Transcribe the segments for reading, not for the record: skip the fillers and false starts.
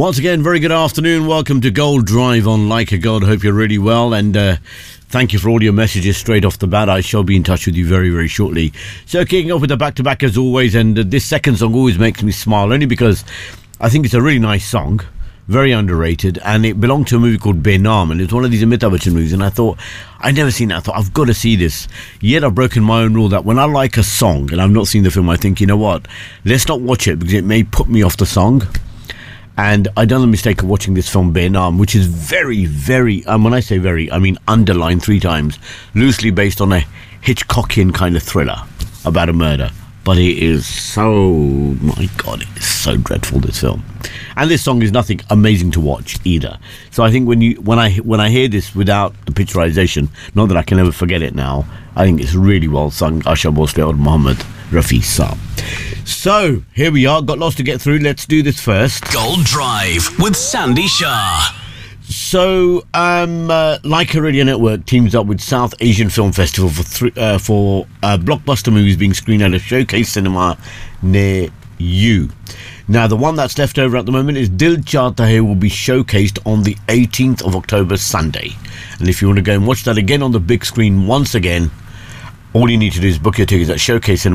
Once again, very good afternoon. Welcome to Gold Drive on Like a God. Hope you're really well, and thank you for all your messages straight off the bat. I shall be in touch with you very, very shortly. So kicking off with the back-to-back as always, and this second song always makes me smile, only because I think it's a really nice song, very underrated, and it belonged to a movie called Benam, and it's one of these Amitabh Bachchan movies, and I thought, I'd never seen it. I thought, I've got to see this. Yet I've broken my own rule that when I like a song, and I've not seen the film, I think, you know what, let's not watch it, because it may put me off the song. And I done the mistake of watching this film Benam, which is very, very, when I say very, I mean underlined 3 times, loosely based on a Hitchcockian kind of thriller about a murder. But it is so, my God, it is so dreadful, this film. And this song is nothing amazing to watch either. So I think when I hear this without the picturization, not that I can ever forget it now, I think it's really well sung. Asha Bhosle or Mohammed Rafi Saab. So here we are, got lots to get through. Let's do this first. Gold Drive with Sandy Shah. So, Leica Radio Network teams up with South Asian Film Festival for blockbuster movies being screened at a showcase cinema near you. Now, the one that's left over at the moment is Dil Chahta Hai, will be showcased on the 18th of October, Sunday. And if you want to go and watch that again on the big screen once again, all you need to do is book your tickets at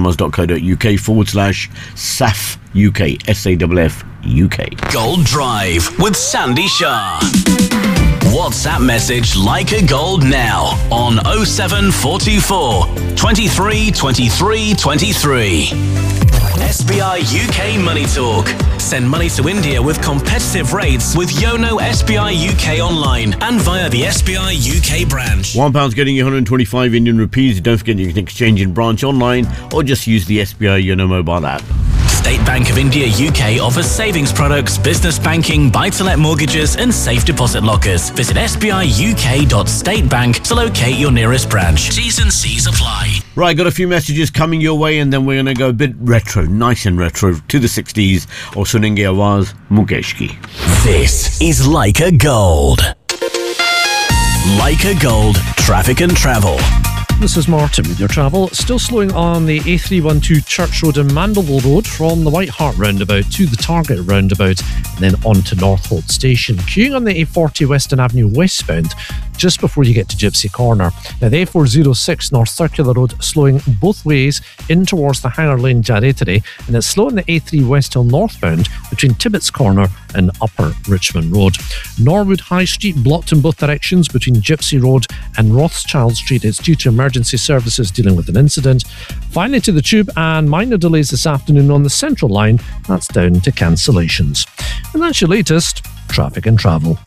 showcasecinemas.co.uk/SAF UK, SAFF UK. Gold Drive with Sandy Shah. WhatsApp message Like a Gold now on 07424 23 23 23. SBI UK Money Talk. Send money to India with competitive rates with Yono SBI UK online and via the SBI UK branch. £1 getting you 125 Indian rupees. Don't forget you can exchange in branch online or just use the SBI Yono mobile app. State Bank of India UK offers savings products, business banking, buy-to-let mortgages and safe deposit lockers. Visit sbiuk.statebank to locate your nearest branch. T's and C's apply. Right, got a few messages coming your way, and then we're going to go a bit retro, nice and retro, to the 60s, or Sunenge Awaz Mukesh ki. This is Like a Gold. Like a Gold, traffic and travel. This is Martin with your travel. Still slowing on the A312 Church Road and Mandeville Road from the White Hart roundabout to the Target roundabout and then on to Northolt Station. Queuing on the A40 Western Avenue westbound just before you get to Gypsy Corner. Now the A406 North Circular Road slowing both ways in towards the Hanger Lane Jade today, and it's slow on the A3 West Hill northbound between Tibbetts Corner and Upper Richmond Road. Norwood High Street blocked in both directions between Gypsy Road and Rothschild Street. It's due to emergency services dealing with an incident. Finally to the Tube, and minor delays this afternoon on the Central Line. That's down to cancellations. And that's your latest traffic and travel.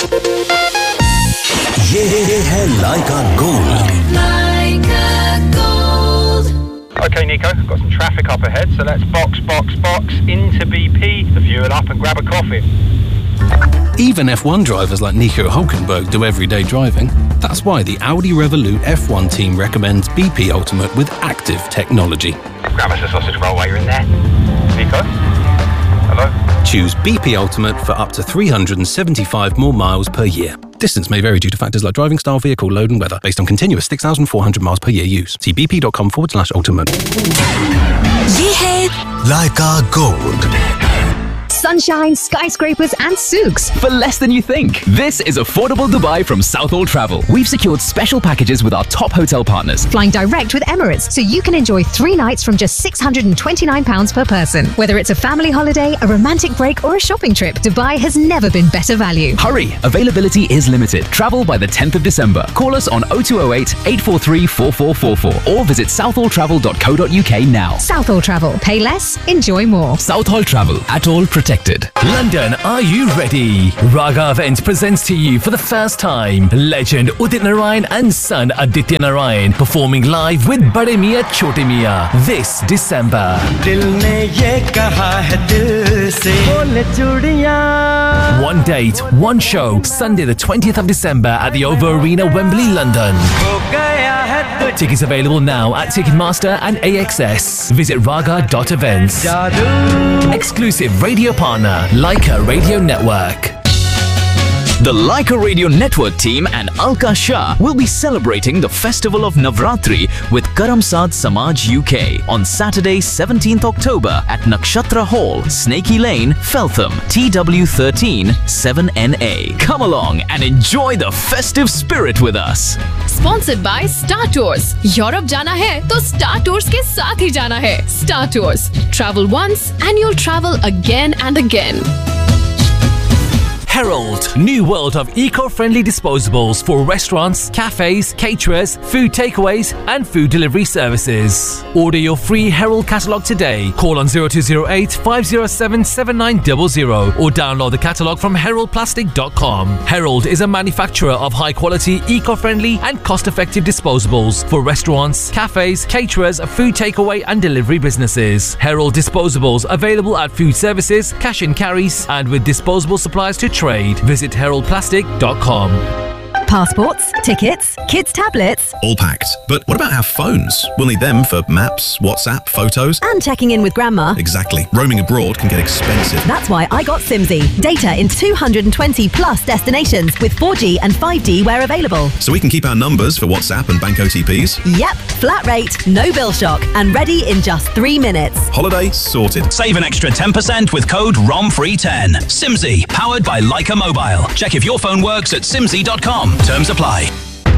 ये है Like a Gold. Like a Gold. Okay, Nico, got some traffic up ahead, so let's box into BP, to fuel up and grab a coffee. Even F1 drivers like Nico Hulkenberg do everyday driving. That's why the Audi Revolut F1 team recommends BP Ultimate with active technology. Grab us a sausage roll while you're in there. Nico? Hello? Choose BP Ultimate for up to 375 more miles per year. Distance may vary due to factors like driving style, vehicle load and weather, based on continuous 6,400 miles per year use. See bp.com/ultimate. ये है Like a Gold. Sunshine, skyscrapers and souks. For less than you think. This is Affordable Dubai from Southall Travel. We've secured special packages with our top hotel partners. Flying direct with Emirates, so you can enjoy 3 nights from just £629 per person. Whether it's a family holiday, a romantic break or a shopping trip, Dubai has never been better value. Hurry! Availability is limited. Travel by the 10th of December. Call us on 0208 843 4444 or visit southalltravel.co.uk now. Southall Travel. Pay less, enjoy more. Southall Travel. At all protected. London, are you ready? Raga Events presents to you for the first time legend Udit Narayan and son Aditya Narayan performing live with Bade Miyan Chote Miyan this December. One date, one show, Sunday the 20th of December at the Over Arena, Wembley, London. Tickets available now at Ticketmaster and AXS. Visit raga.events. Exclusive radio partner, Leica Radio Network. The Leica Radio Network team and Alka Shah will be celebrating the festival of Navratri with Karamsad Samaj UK on Saturday 17th October at Nakshatra Hall, Snakey Lane, Feltham, TW13 7NA. Come along and enjoy the festive spirit with us. Sponsored by Star Tours. Europe जाना है तो Star Tours के साथ ही जाना है. Star Tours. Travel once and you'll travel again and again. Herald, new world of eco-friendly disposables for restaurants, cafes, caterers, food takeaways and food delivery services. Order your free Herald catalogue today. Call on 0208 507 7900 or download the catalogue from heraldplastic.com. Herald is a manufacturer of high-quality, eco-friendly and cost-effective disposables for restaurants, cafes, caterers, food takeaway and delivery businesses. Herald disposables available at food services, cash and carries and with disposable supplies to trade. Visit heraldplastic.com. Passports, tickets, kids' tablets. All packed. But what about our phones? We'll need them for maps, WhatsApp, photos. And checking in with Grandma. Exactly. Roaming abroad can get expensive. That's why I got Simsy. Data in 220 plus destinations with 4G and 5D where available. So we can keep our numbers for WhatsApp and bank OTPs? Yep. Flat rate, no bill shock, and ready in just 3 minutes. Holiday sorted. Save an extra 10% with code ROMFREE10. Simsy, powered by Leica Mobile. Check if your phone works at simsy.com. Terms apply.